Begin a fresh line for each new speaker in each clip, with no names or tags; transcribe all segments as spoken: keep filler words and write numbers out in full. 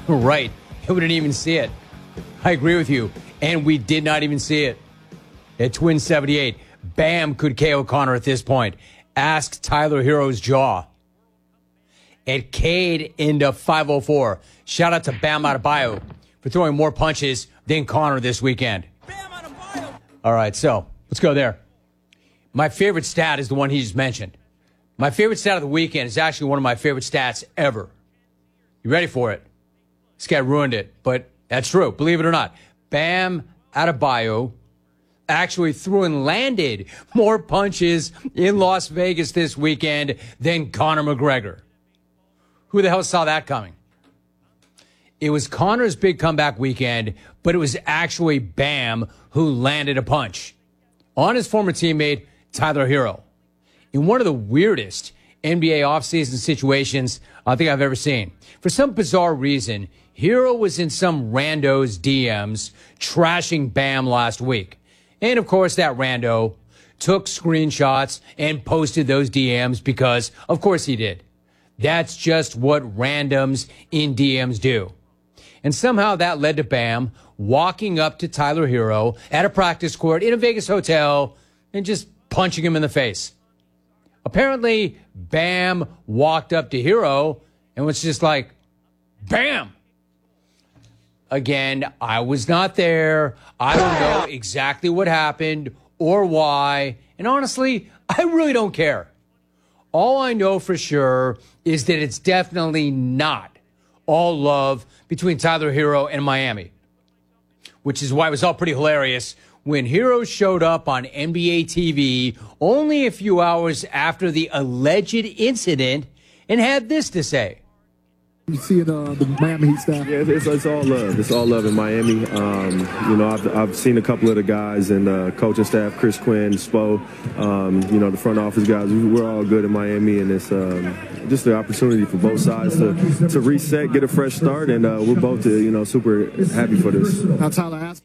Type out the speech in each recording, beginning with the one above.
Right. We didn't even see it. I agree with you. And we did not even see it. At Twin seventy-eight, Bam could K O Conor at this point. Ask Tyler Hero's jaw. At Cade into five oh four. Shout out to Bam Adebayo for throwing more punches than Conor this weekend. Bam Adebayo. All right, so let's go there. My favorite stat is the one he just mentioned. My favorite stat of the weekend is actually one of my favorite stats ever. You ready for it? This guy ruined it, but that's true. Believe it or not. Bam Adebayo actually threw and landed more punches in Las Vegas this weekend than Conor McGregor. Who the hell saw that coming? It was Conor's big comeback weekend, but it was actually Bam who landed a punch on his former teammate, Tyler Hero, in one of the weirdest N B A offseason situations I think I've ever seen. For some bizarre reason, Hero was in some rando's D Ms trashing Bam last week. And, of course, that rando took screenshots and posted those D Ms because, of course, he did. That's just what randoms in D Ms do. And somehow that led to Bam walking up to Tyler Hero at a practice court in a Vegas hotel and just punching him in the face. Apparently, Bam walked up to Hero and was just like, Bam! Again, I was not there. I don't know exactly what happened or why. And honestly, I really don't care. All I know for sure is that it's definitely not all love between Tyler Hero and Miami, which is why it was all pretty hilarious when Hero showed up on N B A T V only a few hours after the alleged incident and had this to say.
You see it, uh, the Miami Heat staff?
Yeah, it's, it's all love. It's all love in Miami. Um, you know, I've, I've seen a couple of the guys and uh, coaching staff, Chris Quinn, Spo, um, you know, the front office guys. We're all good in Miami, and it's um, just the opportunity for both sides to, to reset, get a fresh start, and uh, we're both, uh, you know, super happy for this.
Now, Tyler asked.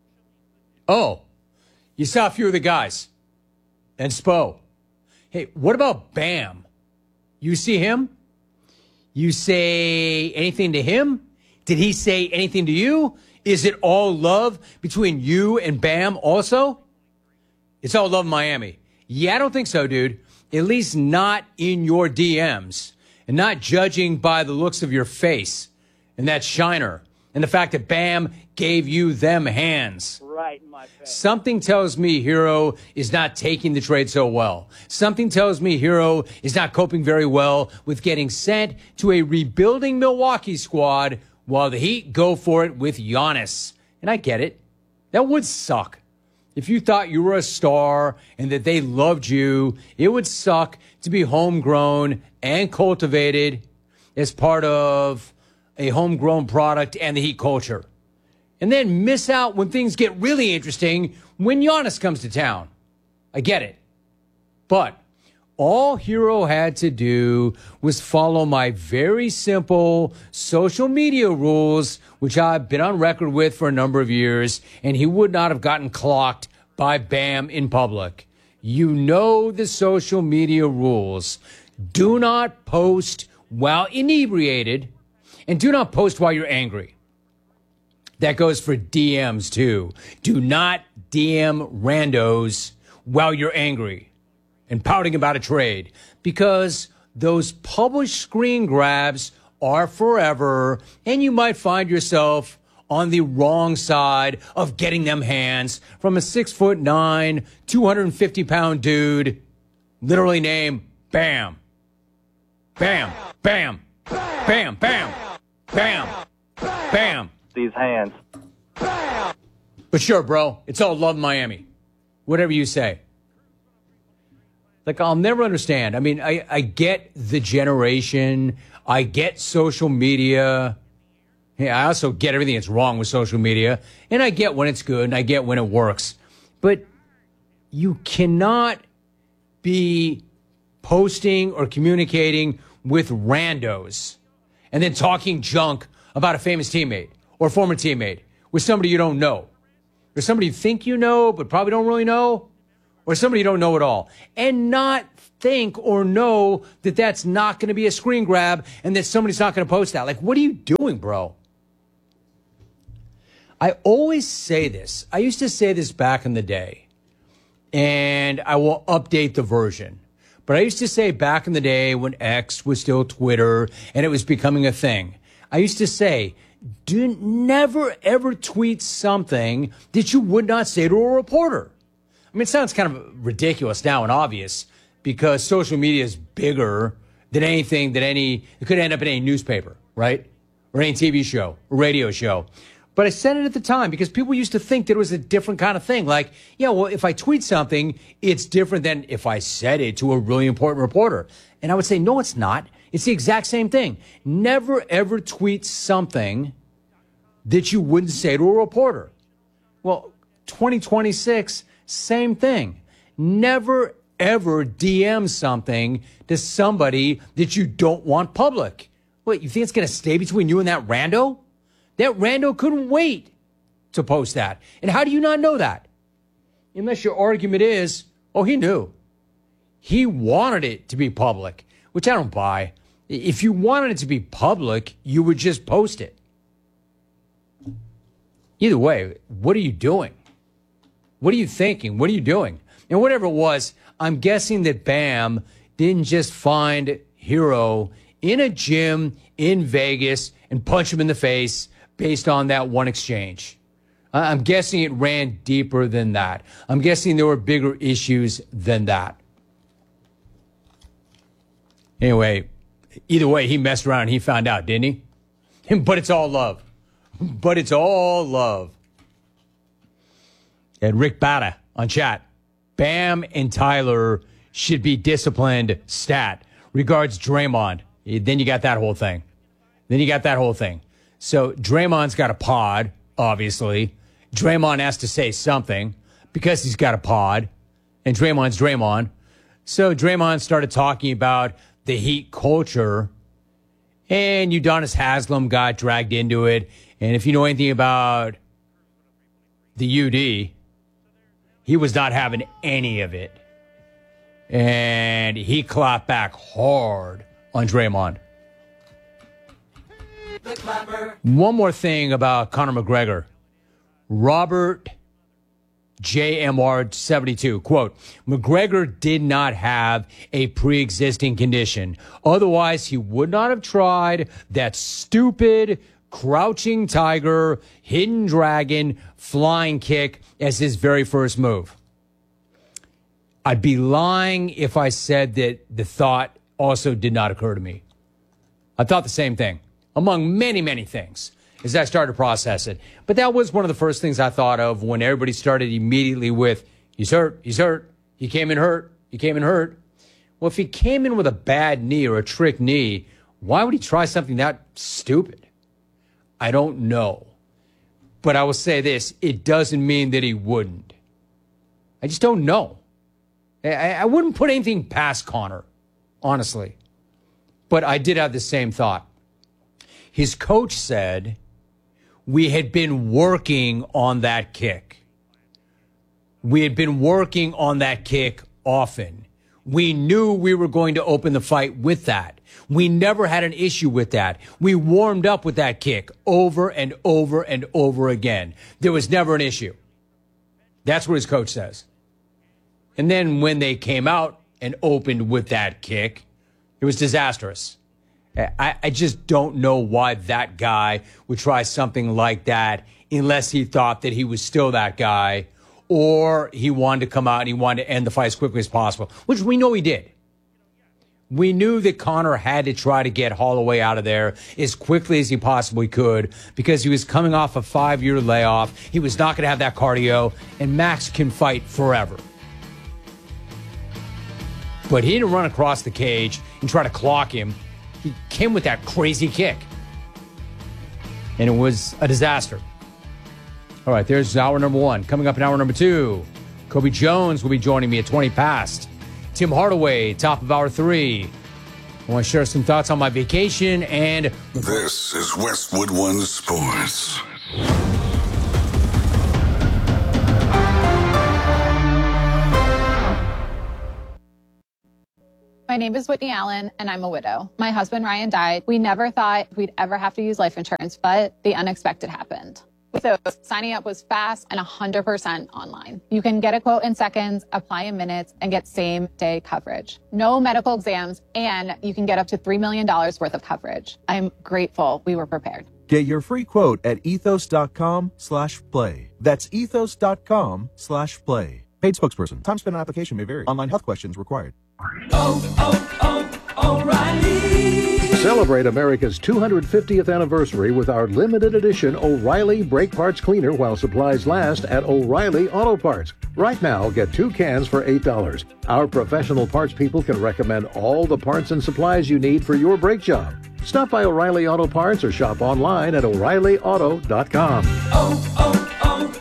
Oh, you saw a few of the guys and Spo. Hey, what about Bam? You see him? You say anything to him? Did he say anything to you? Is it all love between you and Bam also? It's all love in Miami. Yeah, I don't think so, dude. At least not in your D Ms. And not judging by the looks of your face and that shiner. And the fact that Bam gave you them hands.
Right in my face.
Something tells me Hero is not taking the trade so well. Something tells me Hero is not coping very well with getting sent to a rebuilding Milwaukee squad while the Heat go for it with Giannis. And I get it. That would suck. If you thought you were a star and that they loved you, it would suck to be homegrown and cultivated as part of a homegrown product and the Heat culture. And then miss out when things get really interesting when Giannis comes to town. I get it. But all Hero had to do was follow my very simple social media rules, which I've been on record with for a number of years, and he would not have gotten clocked by Bam in public. You know the social media rules. Do not post while inebriated, and do not post while you're angry. That goes for D Ms, too. Do not D M randos while you're angry and pouting about a trade, because those published screen grabs are forever, and you might find yourself on the wrong side of getting them hands from a six foot nine, two hundred fifty pound dude, literally named Bam. Bam, bam, bam, bam, bam, bam.
These hands.
But sure, bro, it's all love in Miami. Whatever you say. Like, I'll never understand. I mean, I, I get the generation. I get social media. Hey, I also get everything that's wrong with social media. And I get when it's good, and I get when it works. But you cannot be posting or communicating with randos and then talking junk about a famous teammate or former teammate with somebody you don't know, or somebody you think you know but probably don't really know, or somebody you don't know at all, and not think or know that that's not going to be a screen grab and that somebody's not going to post that. Like, what are you doing, bro? I always say this. I used to say this back in the day, and I will update the version. But I used to say back in the day when X was still Twitter and it was becoming a thing, I used to say, do never, ever tweet something that you would not say to a reporter. I mean, it sounds kind of ridiculous now and obvious because social media is bigger than anything that any, it could end up in any newspaper, right? Or any T V show, or radio show. But I said it at the time because people used to think that it was a different kind of thing. Like, yeah, well, if I tweet something, it's different than if I said it to a really important reporter. And I would say, no, it's not. It's the exact same thing. Never, ever tweet something that you wouldn't say to a reporter. Well, twenty twenty-six, same thing. Never, ever D M something to somebody that you don't want public. Wait, you think it's going to stay between you and that rando? That rando couldn't wait to post that. And how do you not know that? Unless your argument is, oh, he knew. He wanted it to be public, which I don't buy. If you wanted it to be public, you would just post it. Either way, what are you doing? What are you thinking? What are you doing? And whatever it was, I'm guessing that Bam didn't just find Hero in a gym in Vegas and punch him in the face based on that one exchange. I'm guessing it ran deeper than that. I'm guessing there were bigger issues than that. Anyway, either way, he messed around and he found out, didn't he? But it's all love. But it's all love. And Rick Bata on chat. Bam and Tyler should be disciplined stat. Regards Draymond. Then you got that whole thing. Then you got that whole thing. So Draymond's got a pod, obviously. Draymond has to say something because he's got a pod. And Draymond's Draymond. So Draymond started talking about the Heat culture. And Udonis Haslem got dragged into it. And if you know anything about the U D, he was not having any of it. And he clapped back hard on Draymond. One more thing about Conor McGregor. Robert J M R seventy-two, quote, McGregor did not have a pre-existing condition. Otherwise, he would not have tried that stupid crouching tiger, hidden dragon, flying kick as his very first move. I'd be lying if I said that the thought also did not occur to me. I thought the same thing, among many, many things, as I started to process it. But that was one of the first things I thought of when everybody started immediately with, he's hurt, he's hurt, he came in hurt, he came in hurt. Well, if he came in with a bad knee or a trick knee, why would he try something that stupid? I don't know. But I will say this, it doesn't mean that he wouldn't. I just don't know. I, I wouldn't put anything past Conor, honestly. But I did have the same thought. His coach said we had been working on that kick. We had been working on that kick often. We knew we were going to open the fight with that. We never had an issue with that. We warmed up with that kick over and over and over again. There was never an issue. That's what his coach says. And then when they came out and opened with that kick, it was disastrous. I, I just don't know why that guy would try something like that unless he thought that he was still that guy or he wanted to come out and he wanted to end the fight as quickly as possible, which we know he did. We knew that Conor had to try to get Holloway out of there as quickly as he possibly could because he was coming off a five-year layoff. He was not going to have that cardio, and Max can fight forever. But he didn't run across the cage and try to clock him. He came with that crazy kick. And it was a disaster. All right, there's hour number one. Coming up in hour number two, Kobe Jones will be joining me at twenty past. Tim Hardaway, top of hour three. I want to share some thoughts on my vacation and...
This is Westwood One Sports.
My name is Whitney Allen, and I'm a widow. My husband, Ryan, died. We never thought we'd ever have to use life insurance, but the unexpected happened. With those, signing up was fast and one hundred percent online. You can get a quote in seconds, apply in minutes, and get same-day coverage. No medical exams, and you can get up to three million dollars worth of coverage. I'm grateful we were prepared.
Get your free quote at ethos.com slash play. That's ethos.com slash play. Paid spokesperson. Time spent on application may vary. Online health questions required.
Oh, oh, oh, O'Reilly.
Celebrate America's two hundred fiftieth anniversary with our limited edition O'Reilly Brake Parts Cleaner while supplies last at O'Reilly Auto Parts. Right now, get two cans for eight dollars. Our professional parts people can recommend all the parts and supplies you need for your brake job. Stop by O'Reilly Auto Parts or shop online at O'Reilly Auto dot com.
Oh,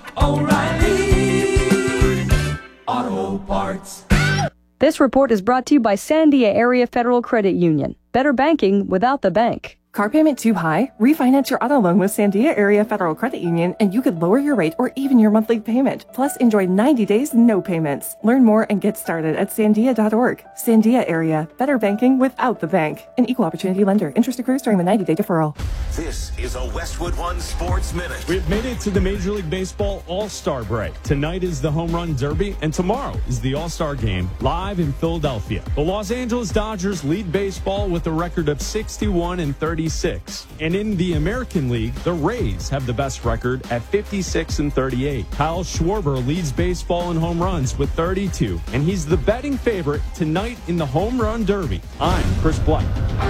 oh, oh, O'Reilly Auto Parts.
This report is brought to you by Sandia Area Federal Credit Union. Better banking without the bank.
Car payment too high? Refinance your auto loan with Sandia Area Federal Credit Union and you could lower your rate or even your monthly payment. Plus, enjoy ninety days, no payments. Learn more and get started at sandia dot org. Sandia Area. Better banking without the bank. An equal opportunity lender. Interest accrues during the ninety-day deferral.
This is a Westwood One Sports Minute.
We've made it to the Major League Baseball All-Star break. Tonight is the Home Run Derby, and tomorrow is the All-Star Game live in Philadelphia. The Los Angeles Dodgers lead baseball with a record of sixty-one and thirty-six. And in the American League, the Rays have the best record at fifty-six and thirty-eight. Kyle Schwarber leads baseball in home runs with thirty-two, and he's the betting favorite tonight in the Home Run Derby. I'm Chris Black.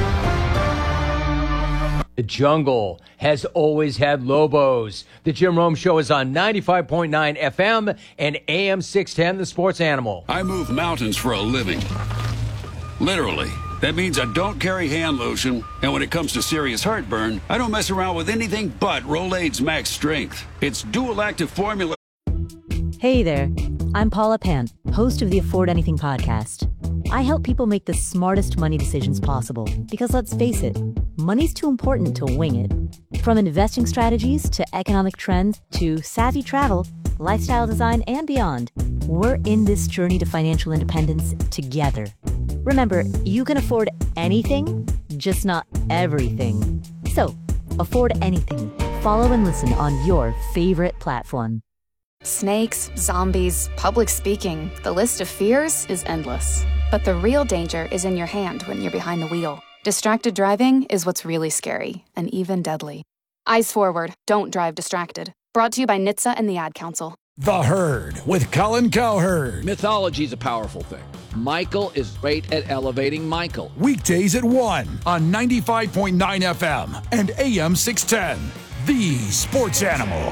The jungle has always had Lobos. The Jim Rome Show is on ninety-five point nine F M and A M six ten, The Sports Animal.
I move mountains for a living. Literally. That means I don't carry hand lotion, and when it comes to serious heartburn, I don't mess around with anything but Rolaids Max Strength. It's dual active formula.
Hey there, I'm Paula Pan, host of the Afford Anything podcast. I help people make the smartest money decisions possible, because let's face it, money's too important to wing it. From investing strategies to economic trends to savvy travel, lifestyle design, and beyond, we're in this journey to financial independence together. Remember, you can afford anything, just not everything. So, afford anything. Follow and listen on your favorite platform.
Snakes, zombies, public speaking. The list of fears is endless. But the real danger is in your hand when you're behind the wheel. Distracted driving is what's really scary and even deadly. Eyes forward. Don't drive distracted. Brought to you by N H T S A and the Ad Council.
The Herd with Colin Cowherd.
Mythology is a powerful thing. Michael is great at elevating Michael.
Weekdays at one on ninety-five point nine F M and A M six ten. The Sports Animal.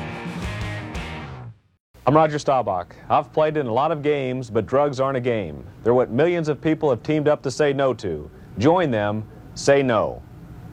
I'm Roger Staubach. I've played in a lot of games, but drugs aren't a game. They're what millions of people have teamed up to say no to. Join them. Say no.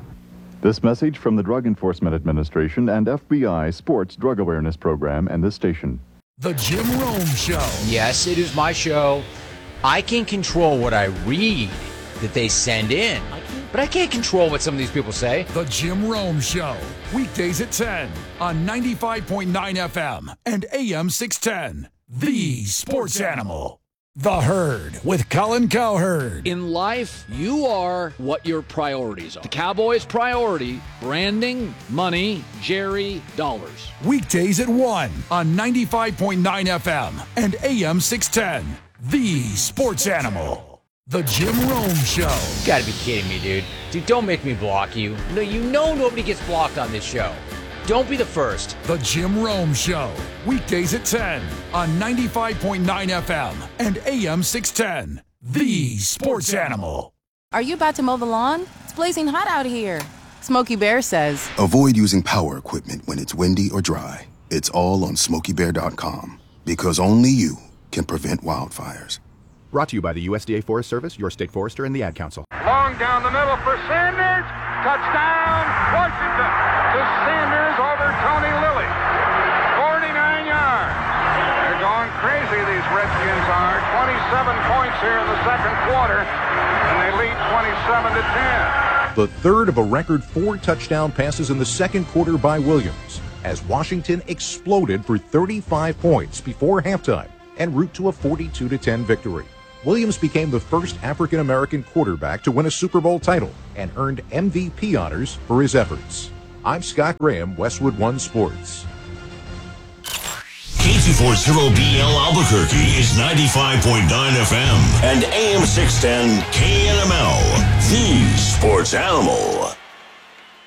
This message from the Drug Enforcement Administration and F B I Sports Drug Awareness Program and this station.
The Jim Rome Show.
Yes, it is my show. I can control what I read that they send in, but I can't control what some of these people say.
The Jim Rome Show. Weekdays at ten on ninety-five point nine F M and A M six ten. The Sports Animal. The Herd with Colin Cowherd.
In life, you are what your priorities are. The Cowboys' priority, branding, money, Jerry, dollars.
Weekdays at one on ninety-five point nine F M and A M six ten. The Sports Animal. The Jim Rome Show.
You gotta be kidding me, dude. Dude, don't make me block you. No, you know nobody gets blocked on this show. Don't be the first.
The Jim Rome Show. Weekdays at ten on ninety-five point nine F M and A M six ten. The Sports Animal.
Are you about to mow the lawn? It's blazing hot out here. Smokey Bear says,
avoid using power equipment when it's windy or dry. It's all on smokey bear dot com because only you can prevent wildfires.
Brought to you by the U S D A Forest Service, your state forester, and the Ad Council.
Long down the middle for Sanders. Touchdown, Washington. To Sanders over Tony Lilly. forty-nine yards. They're going crazy, these Redskins are. twenty-seven points here in the second quarter, and they lead twenty-seven to ten.
The third of a record four touchdown passes in the second quarter by Williams, as Washington exploded for thirty-five points before halftime en route to a forty-two to ten victory. Williams became the first African-American quarterback to win a Super Bowl title and earned M V P honors for his efforts. I'm Scott Graham, Westwood One Sports.
forty B L Albuquerque is ninety-five point nine F M and A M six ten K N M L, the Sports Animal.